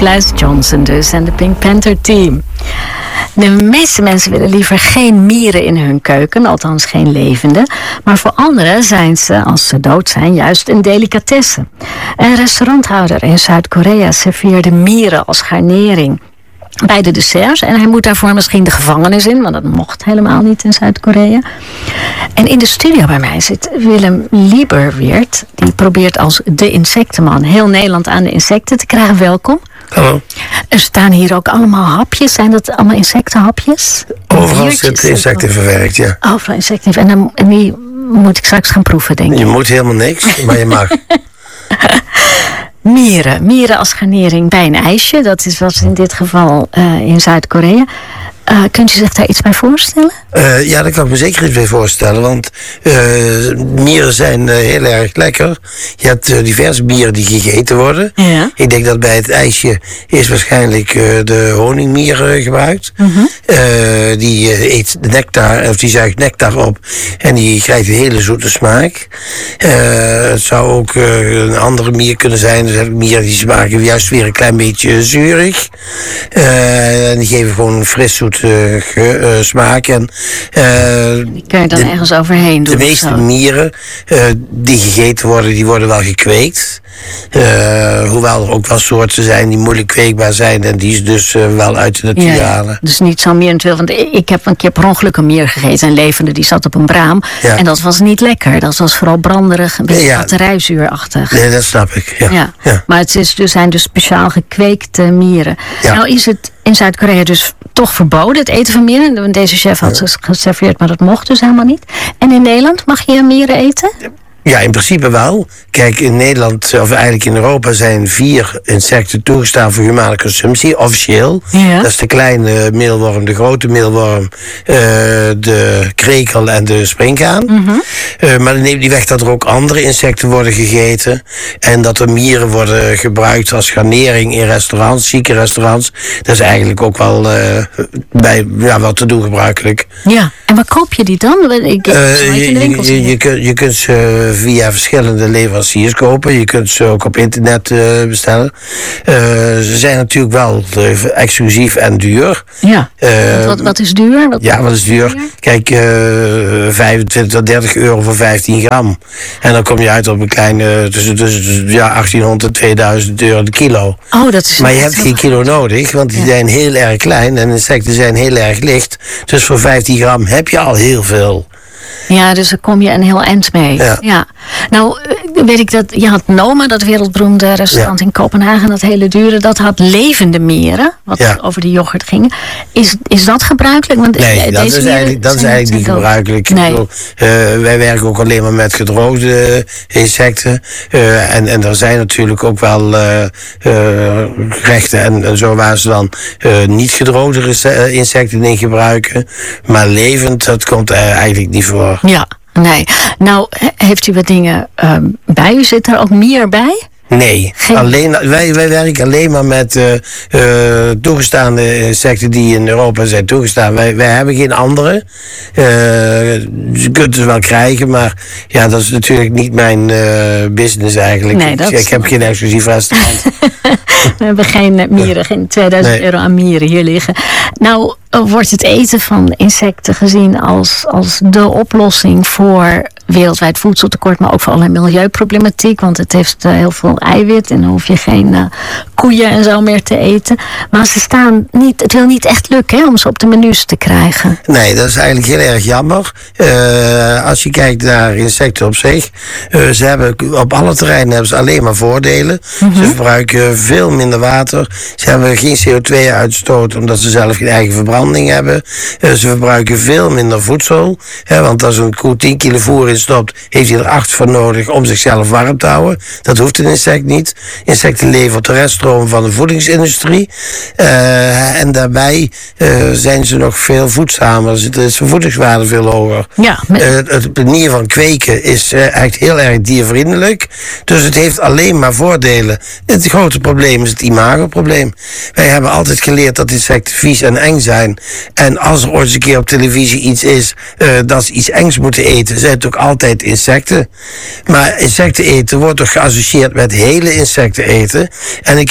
Nicholas Johnson dus en de Pink Panther Team. De meeste mensen willen liever geen mieren in hun keuken, althans geen levende. Maar voor anderen zijn ze, als ze dood zijn, juist een delicatesse. Een restauranthouder in Zuid-Korea serveerde mieren als garnering bij de desserts. En hij moet daarvoor misschien de gevangenis in, want dat mocht helemaal niet in Zuid-Korea. En in de studio bij mij zit Willem Lieberweert. Die probeert als de insectenman heel Nederland aan de insecten te krijgen. Welkom. Hallo. Er staan hier ook allemaal hapjes. Zijn dat allemaal insectenhapjes? Overal zitten insecten verwerkt, ja. Overal insecten. En die moet ik straks gaan proeven, denk ik. Je moet helemaal niks, maar je mag. Mieren als garnering bij een ijsje. Dat is wat in dit geval in Zuid-Korea. Kunt u zich daar iets bij voorstellen? Ja, daar kan ik me zeker iets bij voorstellen. Want mieren zijn heel erg lekker. Je hebt diverse mieren die gegeten worden. Ja. Ik denk dat bij het ijsje is waarschijnlijk de honingmier gebruikt. Mm-hmm. Die eet nectar, of die zuigt nectar op. En die krijgt een hele zoete smaak. Het zou ook een andere mier kunnen zijn. Er zijn mieren die smaken juist weer een klein beetje zuurig. En die geven gewoon een fris zoet smaak. En, die kun je dan ergens overheen doen. De meeste mieren die gegeten worden, die worden wel gekweekt. Hoewel er ook wel soorten zijn die moeilijk kweekbaar zijn en die ze dus wel uit de natuur halen. Dus niet zo'n mier natuurlijk. Want ik heb een keer per ongeluk een mier gegeten, een levende, die zat op een braam. Ja. En dat was niet lekker. Dat was vooral branderig, een beetje batterijzuurachtig. Nee, dat snap ik. Ja. Maar het zijn dus speciaal gekweekte mieren. Ja. Nou is het in Zuid-Korea dus toch verboden, het eten van mieren. Deze chef had ze geserveerd, maar dat mocht dus helemaal niet. En in Nederland mag je mieren eten? Ja, in principe wel. Kijk, in Nederland, of eigenlijk in Europa, zijn 4 insecten toegestaan voor humane consumptie, officieel. Ja. Dat is de kleine meelworm, de grote meelworm, de krekel en de springhaan. Mm-hmm. Maar dat neemt niet weg dat er ook andere insecten worden gegeten. En dat er mieren worden gebruikt als garnering in restaurants, chique restaurants. Dat is eigenlijk ook wel wel te doen gebruikelijk. Ja, en waar koop je die dan? Je kunt ze via verschillende leveranciers kopen. Je kunt ze ook op internet bestellen. Ze zijn natuurlijk wel exclusief en duur. Ja, wat is duur? Wat is duur? Kijk, 25 tot 30 euro voor 15 gram. En dan kom je uit op een kleine tussen 1800 en 2000 euro de kilo. Oh, dat is. Maar je hebt geen kilo nodig, want die zijn heel erg klein en insecten zijn heel erg licht. Dus voor 15 gram heb je al heel veel. Ja, dus daar kom je een heel eind mee. Ja. Nou, weet ik dat je had Noma, dat wereldberoemde restaurant in Kopenhagen, dat hele dure, dat had levende mieren, wat over de yoghurt ging. Is dat gebruikelijk? Want nee, dat is eigenlijk niet gebruikelijk. Nee. Wij werken ook alleen maar met gedroogde insecten. En er zijn natuurlijk ook wel gerechten en zo waar ze dan niet gedroogde insecten in gebruiken. Maar levend, dat komt eigenlijk niet voor. Ja, nee. Nou, heeft u wat dingen bij u? Zit er ook mier bij? Nee, wij werken alleen maar met toegestaande insecten die in Europa zijn toegestaan. Wij hebben geen andere. Je kunt ze wel krijgen, maar ja, dat is natuurlijk niet mijn business eigenlijk. Nee, ik heb geen exclusief restaurant. We hebben geen mieren, geen 2000 euro aan mieren hier liggen. Nou, wordt het eten van insecten gezien als de oplossing voor wereldwijd voedseltekort, maar ook voor allerlei milieuproblematiek, want het heeft heel veel eiwit en dan hoef je geen koeien en zo meer te eten. Maar ze staan niet, het wil niet echt lukken om ze op de menus te krijgen. Nee, dat is eigenlijk heel erg jammer. Als je kijkt naar insecten op zich, ze hebben op alle terreinen hebben ze alleen maar voordelen. Mm-hmm. Ze verbruiken veel minder water. Ze hebben geen CO2-uitstoot omdat ze zelf geen eigen verbranding hebben. Ze verbruiken veel minder voedsel. Want als een koe 10 kilo voer in stopt, heeft hij er 8 voor nodig om zichzelf warm te houden. Dat hoeft een insect niet. Insecten leveren de reststroom van de voedingsindustrie. En daarbij zijn ze nog veel voedzamer. Is de voedingswaarde veel hoger. Ja, het manier van kweken is echt heel erg diervriendelijk. Dus het heeft alleen maar voordelen. Het grote probleem is het imagoprobleem. Wij hebben altijd geleerd dat insecten vies en eng zijn. En als er ooit eens een keer op televisie iets is dat ze iets engs moeten eten, zijn het ook altijd insecten. Maar insecten eten wordt toch geassocieerd met hele insecten eten. En ik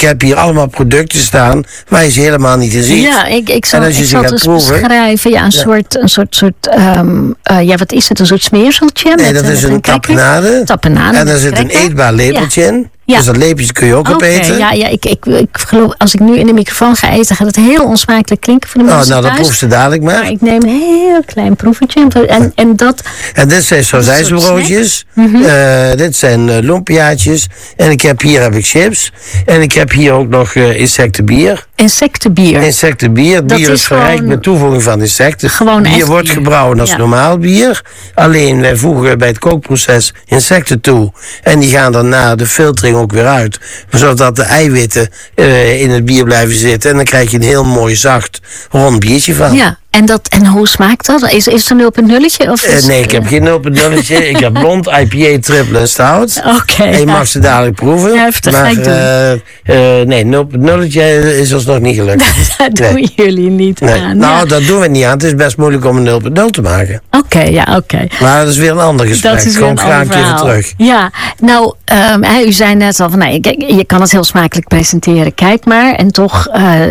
heb hier allemaal producten staan waar je ze helemaal niet in ziet. Ja, ik zal En als je ze gaat het proeven, beschrijven. Ja, een soort wat is het? Een soort smeerseltje? nee, met, dat is een tapenade. Tapenade. En daar zit een eetbaar lepeltje in. Ja. Dus dat lepeltje kun je ook opeten. Ja, ik geloof, als ik nu in de microfoon ga eten, gaat het heel onsmakelijk klinken voor de mensen Nou, dat thuis. proef ze dadelijk maar. Maar ik neem een heel klein proefetje. En dit zijn sausijsbroodjes. Dit zijn lumpiaatjes. En hier heb ik chips. En ik heb hier ook nog insectenbier. Insectenbier. Insectenbier. Dat Bier is verrijkt gewoon met toevoeging van insecten. Gewoon bier echt wordt bier. gebrouwen als normaal bier. Alleen wij voegen bij het kookproces insecten toe. En die gaan dan na de filtering ook weer uit. Zodat de eiwitten in het bier blijven zitten. En dan krijg je een heel mooi zacht rond biertje van. Ja. En hoe smaakt dat? Is het een 0.0'tje? Nee, ik heb geen 0.0'tje. Ik heb blond, IPA, triple en stout. Oké. En je mag ze dadelijk proeven. Heftig, maar ga ik doen. nee, 0.0'tje is ons nog niet gelukt. Dat doen jullie niet Nee. aan. Nou, Ja. dat doen we niet aan. Het is best moeilijk om een 0.0 te maken. Oké. Maar dat is weer een ander gesprek. Dat is weer Kom een graag ander een keer verhaal. terug. Ja, nou, u zei net al van, je kan het heel smakelijk presenteren, kijk maar. En toch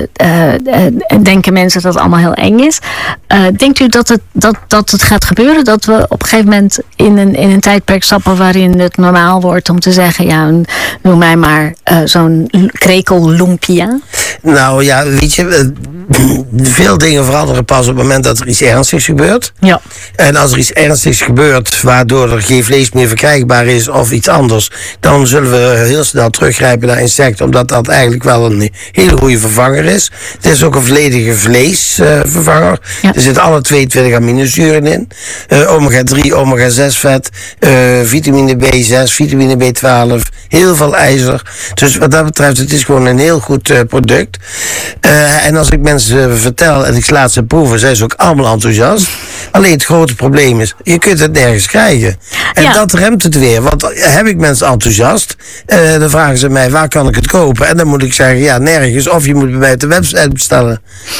denken mensen dat het allemaal heel eng is. Denkt u dat het gaat gebeuren? Dat we op een gegeven moment in een tijdperk stappen waarin het normaal wordt om te zeggen, ja, noem mij maar zo'n krekel lumpia? Nou ja, weet je, veel dingen veranderen pas op het moment dat er iets ernstigs gebeurt. Ja. En als er iets ernstigs gebeurt waardoor er geen vlees meer verkrijgbaar is of iets anders, dan zullen we heel snel teruggrijpen naar insecten, omdat dat eigenlijk wel een hele goede vervanger is. Het is ook een volledige vleesvervanger. Ja. Er zitten alle 22 aminozuren in. Omega 3, omega 6 vet, vitamine B6, vitamine B12, heel veel ijzer. Dus wat dat betreft, het is gewoon een heel goed product. En als ik mensen vertel en ik laat ze proeven, zijn ze ook allemaal enthousiast. Alleen het grote probleem is, je kunt het nergens krijgen. En Ja. dat remt het weer. Want heb ik mensen enthousiast, dan vragen ze mij, waar kan ik het kopen? En dan moet ik zeggen, ja, nergens. Of je moet bij mij op de website bestellen.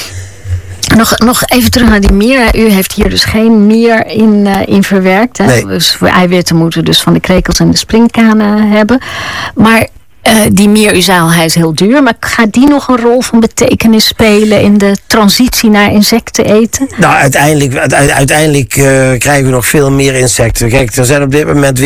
Nog even terug naar die mier. U heeft hier dus geen mier in verwerkt. Hè? Nee. Dus voor eiwitten moeten we dus van de krekels en de springkanen hebben. Maar die mier, u zei al, hij is heel duur. Maar gaat die nog een rol van betekenis spelen in de transitie naar insecten eten? Nou, uiteindelijk krijgen we nog veel meer insecten. Kijk, er zijn op dit moment